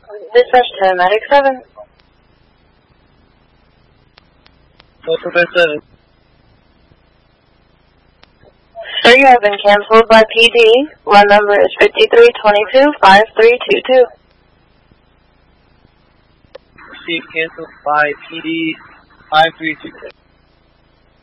Dispatch to Medic 7. Local Bed 7. Sir, you have been canceled by PD. Run number is 5322-5322. Received canceled by PD 5322.